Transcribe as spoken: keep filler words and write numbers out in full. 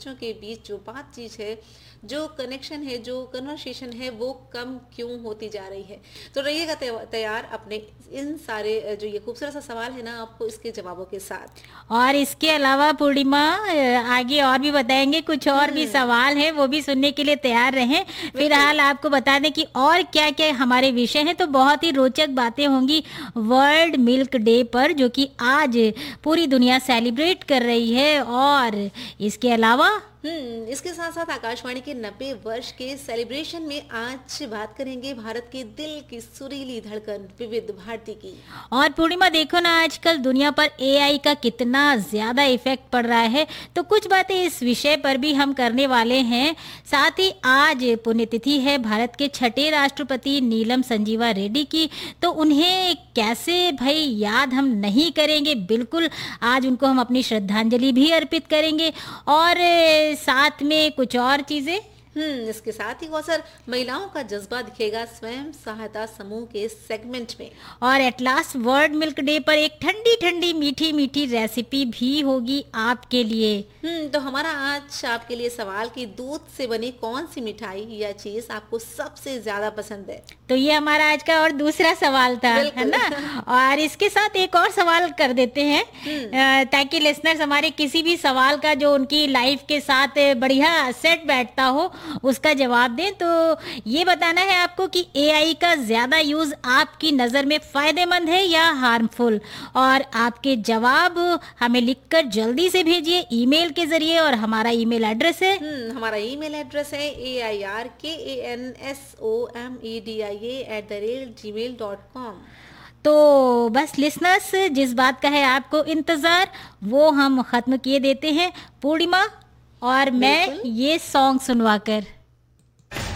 बच्चों के बीच जो बातचीत है, जो कनेक्शन है, जो कन्वर्सेशन है, वो कम क्यों होती जा रही है? तो रहिएगा तैयार अपने इन सारे जो ये खूबसूरत सा सवाल है ना, आपको इसके जवाबों के साथ। और इसके अलावा पूर्णिमा आगे और भी बताएंगे, कुछ और भी सवाल हैं, वो भी सुनने के लिए तैयार रहें। फिलहाल आपको बता दें कि और क्या क्या हमारे विषय हैं। तो बहुत ही रोचक बातें होंगी वर्ल्ड मिल्क डे पर, जो कि आज पूरी दुनिया सेलिब्रेट कर रही है। और इसके अलावा हम्म इसके साथ साथ आकाशवाणी के नब्बे वर्ष के सेलिब्रेशन में आज बात करेंगे भारत के दिल की सुरीली धड़कन विविध भारती की। और पूर्णिमा देखो ना, आजकल दुनिया पर एआई का कितना ज्यादा इफेक्ट पड़ रहा है, तो कुछ बातें इस विषय पर भी हम करने वाले हैं। साथ ही आज पुण्यतिथि है भारत के छठे राष्ट्रपति नीलम संजीवा रेड्डी की, तो उन्हें कैसे भाई याद हम नहीं करेंगे। बिल्कुल, आज उनको हम अपनी श्रद्धांजलि भी अर्पित करेंगे। और साथ में कुछ और चीजें, हम्म इसके साथ ही कौसर महिलाओं का जज्बा दिखेगा स्वयं सहायता समूह के सेगमेंट में। और at last world milk day पर एक ठंडी ठंडी मीठी मीठी रेसिपी भी होगी आपके लिए। हम्म तो हमारा आज आपके लिए सवाल कि दूध से बनी कौन सी मिठाई या चीज आपको सबसे ज्यादा पसंद है? तो ये हमारा आज का और दूसरा सवाल था, है ना। और इसके साथ एक और सवाल कर देते हैं ताकि लिसनर्स हमारे किसी भी सवाल का जो उनकी लाइफ के साथ बढ़िया सेट बैठता हो उसका जवाब दें। तो ये बताना है आपको कि एआई का ज्यादा यूज आपकी नजर में फायदेमंद है या हार्मफुल। और आपके जवाब हमें लिखकर जल्दी से भेजिए ईमेल के जरिए। और हमारा ईमेल एड्रेस है हम्म हमारा ईमेल एड्रेस है ए आई आर के A N S O M E D I A at the rate ji mail dot com. तो बस लिसनर्स, जिस बात का है आपको इंतजार, वो हम खत्म किए देते हैं पूर्णिमा और मैं ये सॉन्ग सुनवाकर।